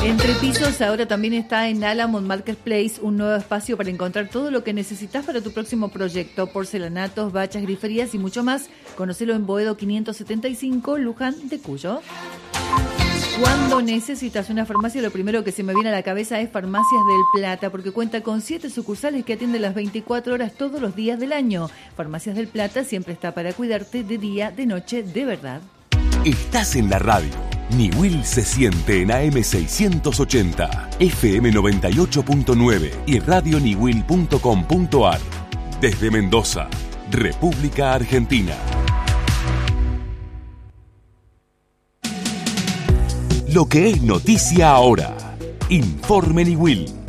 Entre Pisos ahora también está en Alamont Marketplace, un nuevo espacio para encontrar todo lo que necesitas para tu próximo proyecto: porcelanatos, bachas, griferías y mucho más. Conocelo en Boedo 575, Luján de Cuyo. Cuando necesitas una farmacia, lo primero que se me viene a la cabeza es Farmacias del Plata, porque cuenta con 7 sucursales que atienden las 24 horas todos los días del año. Farmacias del Plata siempre está para cuidarte de día, de noche, de verdad. Estás en la radio. Niwil se siente en AM680, FM 98.9 y radioniwil.com.ar. Desde Mendoza, República Argentina. Lo que es noticia ahora. Informe Niwil.